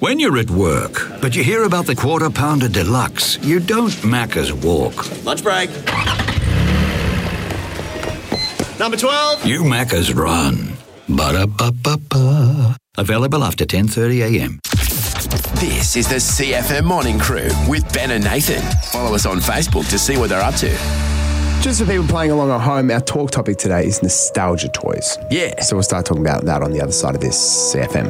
When you're at work, but you hear about the Quarter Pounder Deluxe, you don't Macca's walk. Lunch break. Number 12. You Macca's run. Ba-da-ba-ba-ba. Available after 10:30am. This is the CFM Morning Crew with Ben and Nathan. Follow us on Facebook to see what they're up to. Just for people playing along at home, our talk topic today is nostalgia toys. Yeah. So we'll start talking about that on the other side of this CFM.